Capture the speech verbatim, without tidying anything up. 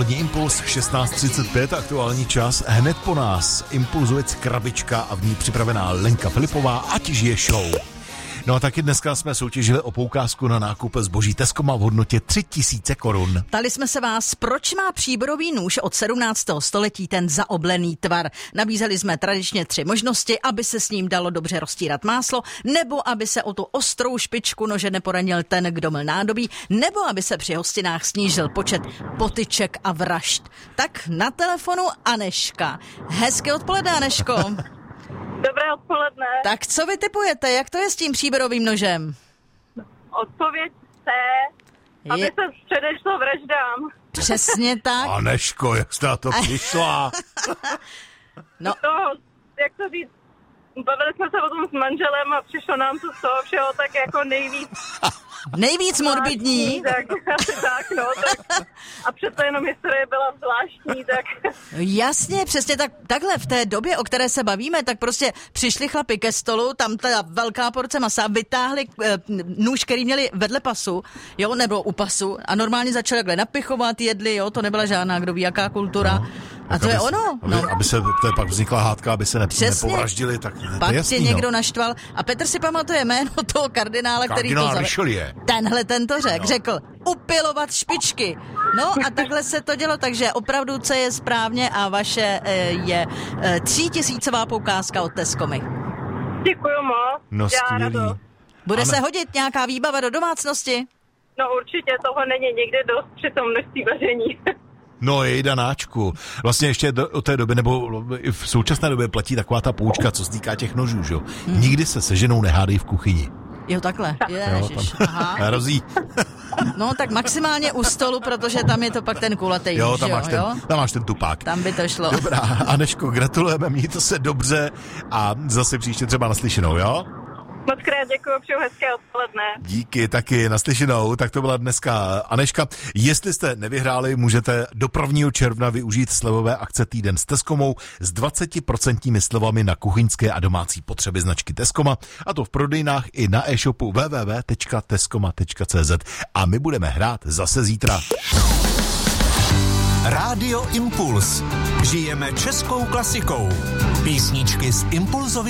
Odpolední Impuls šestnáct třicet pět, aktuální čas. Hned po nás Impulzujec krabička a v ní připravená Lenka Filipová, ať žije show. No a taky dneska jsme soutěžili o poukázku na nákup zboží Tescoma v hodnotě tři tisíce korun. Ptali jsme se vás, proč má příborový nůž od sedmnáctého století ten zaoblený tvar. Nabízeli jsme tradičně tři možnosti, aby se s ním dalo dobře roztírat máslo, nebo aby se o tu ostrou špičku nože neporanil ten, kdo ml nádobí, nebo aby se při hostinách snížil počet potyček a vražd. Tak na telefonu Anežka. Hezké odpoledne, Anežko. Dobré odpoledne. Tak co vy tipujete, jak to je s tím příborovým nožem? Odpověď C, aby je... se předešlo vraždám. Přesně tak. Anežko, jak jste na to přišla? No. To, jak to říct, bavili jsme se o tom s manželem a přišlo nám to z toho všeho tak jako nejvíc. Nejvíc morbidní. Tak, tak, no, tak. A přece jenom historie byla zvláštní, tak... Jasně, přesně tak, takhle v té době, o které se bavíme, tak prostě přišli chlapi ke stolu, tam ta velká porce masa, vytáhli e, nůž, který měli vedle pasu, jo, nebo u pasu a normálně začali takhle napichovat, jedli, jo, to nebyla žádná, kdo ví, jaká kultura. No, a to aby, je ono. Aby, no. aby se, to je pak vznikla hádka, aby se ne, nepovraždili, tak to pak je jasný, tě někdo no. naštval. A Petr si pamatuje jméno toho kardinála, který Kardinál to zavedl. Richelieu. Tenhle tento řek, no. řekl upilovat špičky. No a takhle se to dělo, takže opravdu co je správně a vaše e, je e, třítisícová poukázka od Tescomy. Děkuju moc. No skvělý. Bude Ano. se hodit nějaká výbava do domácnosti? No určitě, toho není nikdy dost při tom množství vaření. No jej danáčku. Vlastně ještě do, od té doby, nebo i v současné době platí taková ta poučka, co se týká těch nožů, že? Hmm. Nikdy se se ženou nehádej v kuchyni. Jo, takhle. Ježiš. Jo, Aha. Hrozí. No, tak maximálně u stolu, protože tam je to pak ten kulatý. Jo, tam jo, máš, ten, jo? tam máš ten tupák. Tam by to šlo. Dobrá, Anežko, gratulujeme, mějte se dobře a zase příště třeba naslyšenou, jo? Moc krát děkuju, přeju hezké odpoledne. Díky, taky naslyšenou. Tak to byla dneska Anežka. Jestli jste nevyhráli, můžete do prvního června využít slevové akce Týden s Tescomou s dvacet procent slevami na kuchyňské a domácí potřeby značky Tescoma, a to v prodejnách i na e-shopu w w w tečka tescoma tečka c z. A my budeme hrát zase zítra. Rádio Impuls. Žijeme českou klasikou. Písničky z Impulzovy